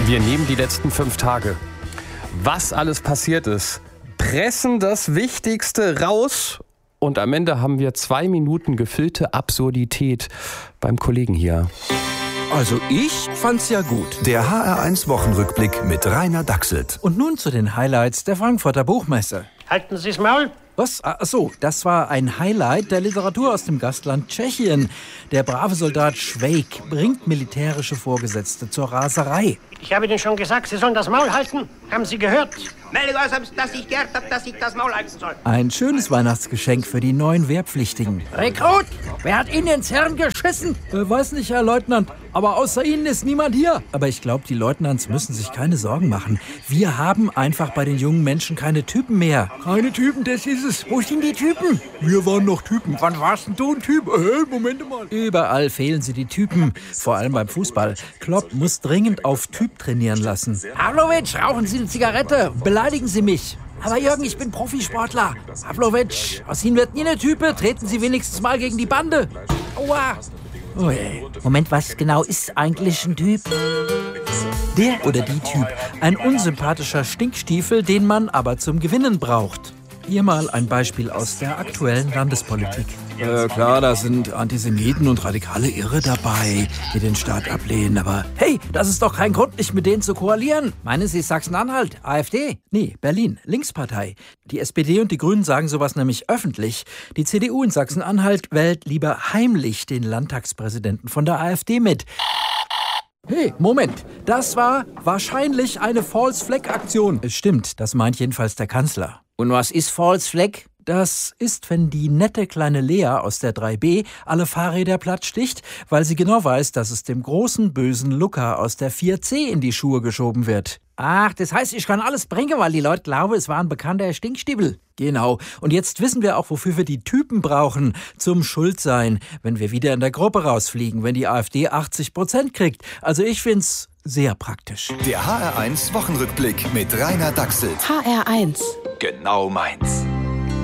Wir nehmen die letzten 5 Tage. Was alles passiert ist, pressen das Wichtigste raus und am Ende haben wir 2 Minuten gefüllte Absurdität beim Kollegen hier. Also ich fand's ja gut. Der HR1-Wochenrückblick mit Rainer Dachselt. Und nun zu den Highlights der Frankfurter Buchmesse. Halten Sie's Maul. Was? Ach so, das war ein Highlight der Literatur aus dem Gastland Tschechien. Der brave Soldat Schweik bringt militärische Vorgesetzte zur Raserei. Ich habe Ihnen schon gesagt, Sie sollen das Maul halten. Haben Sie gehört? Melde was, dass ich gehört habe, dass ich das Maul halten soll. Ein schönes Weihnachtsgeschenk für die neuen Wehrpflichtigen. Rekrut, wer hat Ihnen ins Hirn geschissen? Weiß nicht, Herr Leutnant, aber außer Ihnen ist niemand hier. Aber ich glaube, die Leutnants müssen sich keine Sorgen machen. Wir haben einfach bei den jungen Menschen keine Typen mehr. Keine Typen, das ist es. Wo sind die Typen? Wir waren noch Typen. Wann warst denn du ein Typ? Moment mal. Überall fehlen sie die Typen. Vor allem beim Fußball. Klopp muss dringend auf Typ trainieren lassen. Pavlovic, rauchen Sie eine Zigarette. Beleidigen Sie mich. Aber Jürgen, ich bin Profisportler. Pavlovic, aus Ihnen wird nie eine Type. Treten Sie wenigstens mal gegen die Bande. Aua. Oh je. Moment, was genau ist eigentlich ein Typ? Der oder die Typ. Ein unsympathischer Stinkstiefel, den man aber zum Gewinnen braucht. Hier mal ein Beispiel aus der aktuellen Landespolitik. Klar, da sind Antisemiten und radikale Irre dabei, die den Staat ablehnen. Aber hey, das ist doch kein Grund, nicht mit denen zu koalieren. Meinen Sie Sachsen-Anhalt, AfD? Nee, Berlin, Linkspartei. Die SPD und die Grünen sagen sowas nämlich öffentlich. Die CDU in Sachsen-Anhalt wählt lieber heimlich den Landtagspräsidenten von der AfD mit. Hey, Moment, das war wahrscheinlich eine False-Flag-Aktion. Es stimmt, das meint jedenfalls der Kanzler. Und was ist False Flag? Das ist, wenn die nette kleine Lea aus der 3B alle Fahrräder platt sticht, weil sie genau weiß, dass es dem großen, bösen Luca aus der 4C in die Schuhe geschoben wird. Ach, das heißt, ich kann alles bringen, weil die Leute glauben, es war ein bekannter Stinkstiebel. Genau. Und jetzt wissen wir auch, wofür wir die Typen brauchen. Zum Schuldsein, wenn wir wieder in der Gruppe rausfliegen, wenn die AfD 80% kriegt. Also ich find's sehr praktisch. Der HR1-Wochenrückblick mit Rainer Dachselt. HR1. Genau meins.